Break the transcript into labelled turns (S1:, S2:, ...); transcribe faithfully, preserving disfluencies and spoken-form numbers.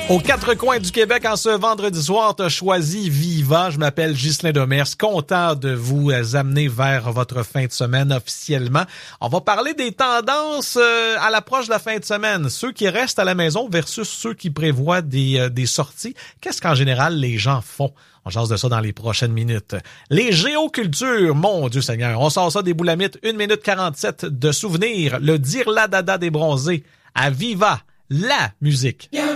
S1: Aux quatre coins du Québec, en ce vendredi soir, t'as choisi Viva. Je m'appelle Ghislain Demers, content de vous amener vers votre fin de semaine officiellement. On va parler des tendances euh, à l'approche de la fin de semaine. Ceux qui restent à la maison versus ceux qui prévoient des, euh, des sorties. Qu'est-ce qu'en général les gens font? On jase de ça dans les prochaines minutes. Les géocultures, mon Dieu Seigneur, on sort ça des boulamites. une minute quarante-sept de souvenirs. Le dire-la-dada des bronzés. À Viva, la musique.